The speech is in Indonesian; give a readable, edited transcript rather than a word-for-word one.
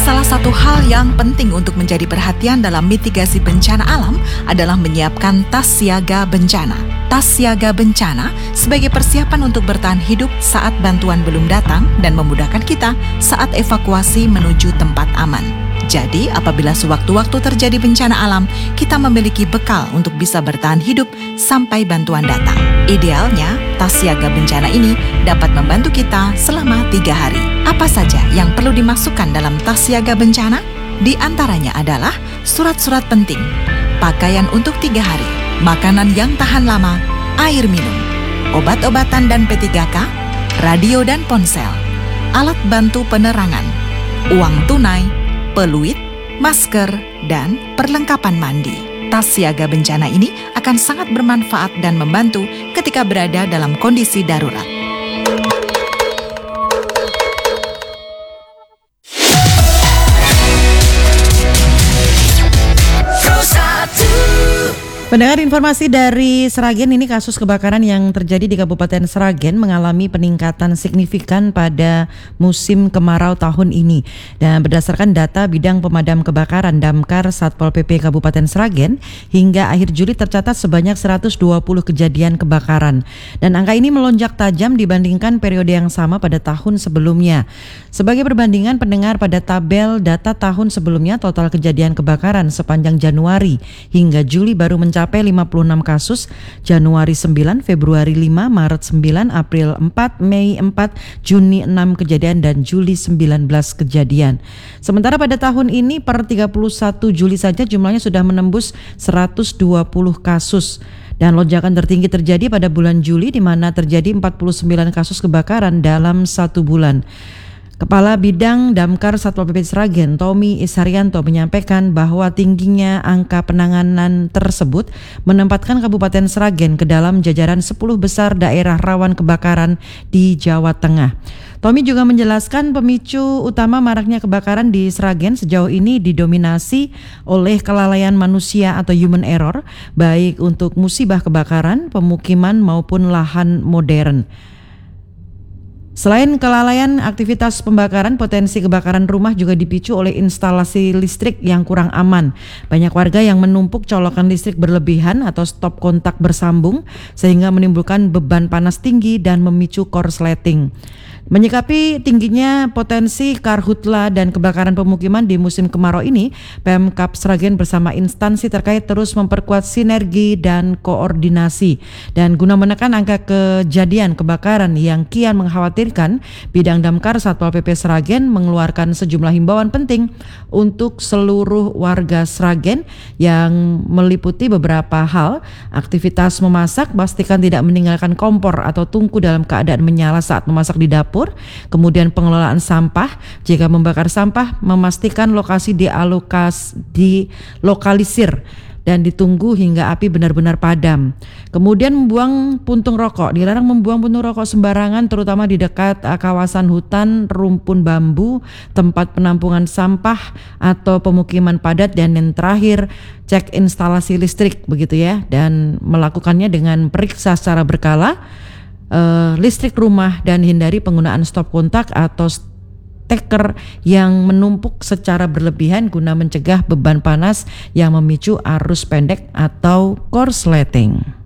Salah satu hal yang penting untuk menjadi perhatian dalam mitigasi bencana alam adalah menyiapkan tas siaga bencana. Tas siaga bencana sebagai persiapan untuk bertahan hidup saat bantuan belum datang dan memudahkan kita saat evakuasi menuju tempat aman. Jadi, apabila sewaktu-waktu terjadi bencana alam, kita memiliki bekal untuk bisa bertahan hidup sampai bantuan datang. Idealnya, tas siaga bencana ini dapat membantu kita selama 3 hari. Apa saja yang perlu dimasukkan dalam tas siaga bencana? Di antaranya adalah surat-surat penting, pakaian untuk 3 hari, makanan yang tahan lama, air minum, obat-obatan dan P3K, radio dan ponsel, alat bantu penerangan, uang tunai, peluit, masker, dan perlengkapan mandi. Tas siaga bencana ini akan sangat bermanfaat dan membantu ketika berada dalam kondisi darurat. Pendengar, informasi dari Sragen, ini kasus kebakaran yang terjadi di Kabupaten Sragen mengalami peningkatan signifikan pada musim kemarau tahun ini. Dan berdasarkan data Bidang Pemadam Kebakaran Damkar Satpol PP Kabupaten Sragen, hingga akhir Juli tercatat sebanyak 120 kejadian kebakaran. Dan angka ini melonjak tajam dibandingkan periode yang sama pada tahun sebelumnya. Sebagai perbandingan, pendengar, pada tabel data tahun sebelumnya total kejadian kebakaran sepanjang Januari hingga Juli baru mencapai 56 kasus, Januari 9, Februari 5, Maret 9, April 4, Mei 4, Juni 6 kejadian, dan Juli 19 kejadian. Sementara pada tahun ini per 31 Juli saja jumlahnya sudah menembus 120 kasus. Dan lonjakan tertinggi terjadi pada bulan Juli di mana terjadi 49 kasus kebakaran dalam 1 bulan. Kepala Bidang Damkar Satpol PP Sragen, Tommy Isharyanto, menyampaikan bahwa tingginya angka penanganan tersebut menempatkan Kabupaten Sragen ke dalam jajaran 10 besar daerah rawan kebakaran di Jawa Tengah. Tommy juga menjelaskan pemicu utama maraknya kebakaran di Sragen sejauh ini didominasi oleh kelalaian manusia atau human error, baik untuk musibah kebakaran, pemukiman maupun lahan modern. Selain kelalaian aktivitas pembakaran, potensi kebakaran rumah juga dipicu oleh instalasi listrik yang kurang aman. Banyak warga yang menumpuk colokan listrik berlebihan atau stop kontak bersambung sehingga menimbulkan beban panas tinggi dan memicu korsleting. Menyikapi tingginya potensi karhutla dan kebakaran pemukiman di musim kemarau ini, Pemkab Sragen bersama instansi terkait terus memperkuat sinergi dan koordinasi. Dan guna menekan angka kejadian kebakaran yang kian mengkhawatirkan, Bidang Damkar Satpol PP Sragen mengeluarkan sejumlah himbauan penting untuk seluruh warga Sragen yang meliputi beberapa hal. Aktivitas memasak, pastikan tidak meninggalkan kompor atau tungku dalam keadaan menyala saat memasak di dapur. Kemudian pengelolaan sampah, jika membakar sampah memastikan lokasi dilokalisir dan ditunggu hingga api benar-benar padam. Kemudian membuang puntung rokok, dilarang membuang puntung rokok sembarangan terutama di dekat kawasan hutan, rumpun bambu, tempat penampungan sampah atau pemukiman padat. Dan yang terakhir, cek instalasi listrik begitu ya, dan melakukannya dengan periksa secara berkala listrik rumah dan hindari penggunaan stop kontak atau steker yang menumpuk secara berlebihan guna mencegah beban panas yang memicu arus pendek atau korsleting.